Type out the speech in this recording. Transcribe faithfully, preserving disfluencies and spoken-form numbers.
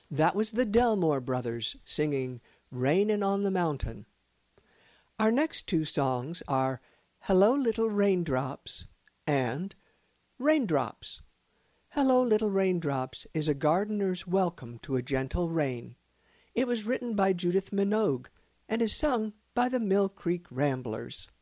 That was the Delmore Brothers singing Rainin' on the Mountain. Our next two songs are Hello, Little Raindrops and Raindrops. Hello, Little Raindrops is a gardener's welcome to a gentle rain. It was written by Judith Minogue and is sung by the Mill Creek Ramblers.